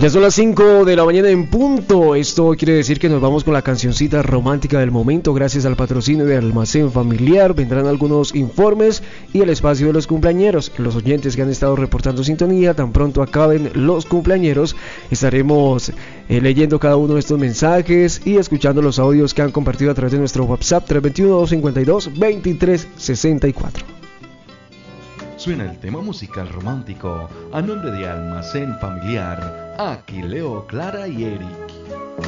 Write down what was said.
Ya son las 5 de la mañana en punto. Esto quiere decir que nos vamos con la cancioncita romántica del momento. Gracias al patrocinio de Almacén Familiar vendrán algunos informes y el espacio de los cumpleañeros. Los oyentes que han estado reportando sintonía, tan pronto acaben los cumpleañeros, estaremos leyendo cada uno de estos mensajes y escuchando los audios que han compartido a través de nuestro WhatsApp 321-252-2364. Suena el tema musical romántico a nombre de Almacén Familiar. Aquí Leo, Clara y Eric.